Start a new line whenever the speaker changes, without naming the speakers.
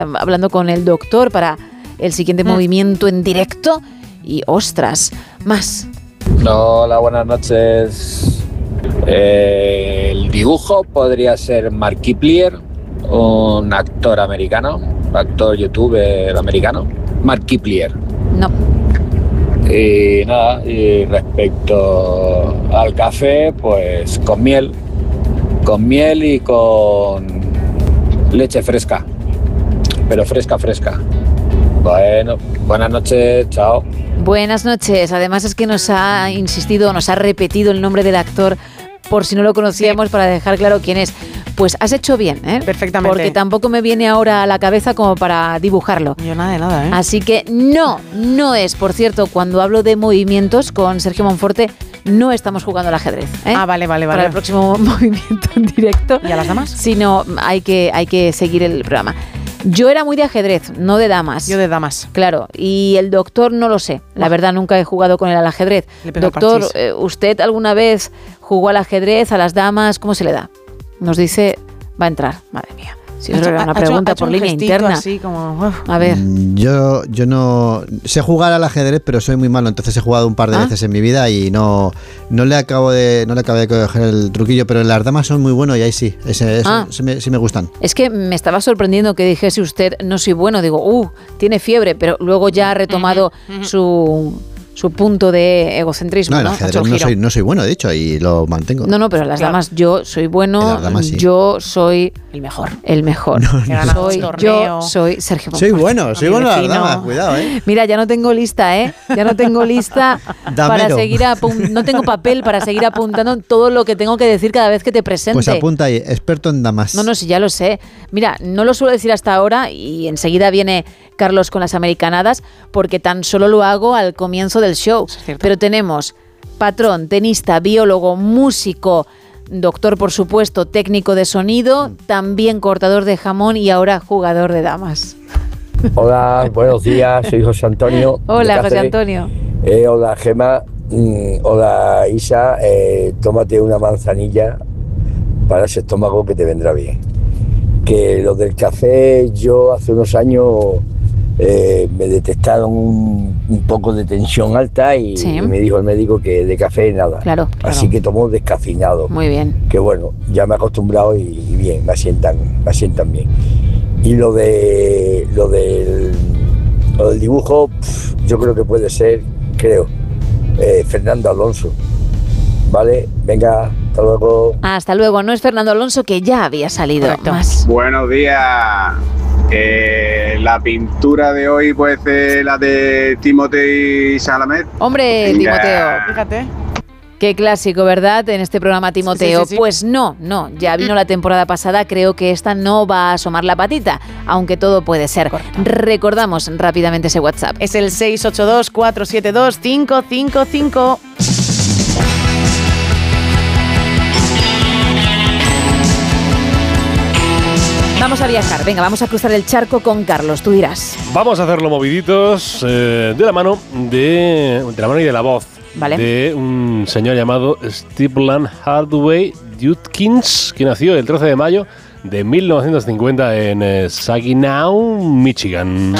hablando con el doctor para el siguiente movimiento en directo. Y ostras, más.
Hola, buenas noches. El dibujo podría ser Markiplier, un actor americano, actor youtuber americano. Markiplier.
No.
Y nada, y respecto al café, pues con miel y con leche fresca, pero fresca. Bueno, buenas noches, chao.
Buenas noches. Además es que nos ha repetido el nombre del actor por si no lo conocíamos, para dejar claro quién es. Pues has hecho bien, ¿eh?
Perfectamente.
Porque tampoco me viene ahora a la cabeza como para dibujarlo.
Yo nada de nada, ¿eh?
Así que no es. Por cierto, cuando hablo de movimientos con Sergio Monforte, no estamos jugando al ajedrez, ¿eh?
Ah, vale.
Para el próximo movimiento en directo.
¿Y a las damas?
Sino hay que seguir el programa. Yo era muy de ajedrez, no de damas.
Yo de damas.
Claro, y el doctor no lo sé. La verdad, nunca he jugado con él al ajedrez. Doctor, ¿usted alguna vez jugó al ajedrez, a las damas? ¿Cómo se le da? Nos dice, va a entrar. Madre mía. Si es una pregunta por línea interna.
Así como,
a ver.
Yo no sé jugar al ajedrez, pero soy muy malo. Entonces he jugado un par de veces en mi vida y no le acabé de coger el truquillo. Pero las damas son muy buenos y ahí sí. Sí me gustan.
Es que me estaba sorprendiendo que dijese usted, no soy bueno. Digo, tiene fiebre, pero luego ya ha retomado su punto de egocentrismo.
No, en ajedrez no soy bueno, de hecho, y lo mantengo.
No, pero en las damas yo soy bueno, sí. Yo soy
el mejor.
Yo soy Sergio Monforte.
Soy bueno en las damas, cuidado,
Mira, ya no tengo lista, Ya no tengo lista para seguir no tengo papel para seguir apuntando todo lo que tengo que decir cada vez que te presente.
Pues apunta ahí, experto en damas.
No, sí, ya lo sé. Mira, no lo suelo decir hasta ahora y enseguida viene Carlos con las americanadas porque tan solo lo hago al comienzo del show. Pero tenemos patrón, tenista, biólogo, músico, doctor, por supuesto, técnico de sonido, también cortador de jamón y ahora jugador de damas.
Hola, buenos días, soy José Antonio.
Hola, José Antonio.
Hola, Gema. Hola, Isa. Tómate una manzanilla para ese estómago que te vendrá bien. Que lo del café, yo hace unos años me detectaron un poco de tensión alta y me dijo el médico que de café nada.
Claro.
Así que tomo descafeinado.
Muy bien.
Que bueno, ya me he acostumbrado y bien, me asientan bien. Y lo del dibujo, yo creo que puede ser, Fernando Alonso. ¿Vale? Venga, hasta luego.
Hasta luego. No es Fernando Alonso, que ya había salido. Más.
Buenos días. La pintura de hoy puede ser la de Timothée Chalamet.
Hombre, Timoteo,
fíjate.
Qué clásico, ¿verdad? En este programa Timoteo.
Sí.
Pues no, ya vino la temporada pasada, creo que esta no va a asomar la patita, aunque todo puede ser. Correcto. Recordamos rápidamente ese WhatsApp.
Es el 682-472-555.
Vamos a viajar, venga, vamos a cruzar el charco con Carlos, tú dirás.
Vamos a hacerlo moviditos de la mano y de la voz.
Vale.
De un señor llamado Stephen Hardaway Judkins, que nació el 13 de mayo de 1950 en Saginaw, Michigan.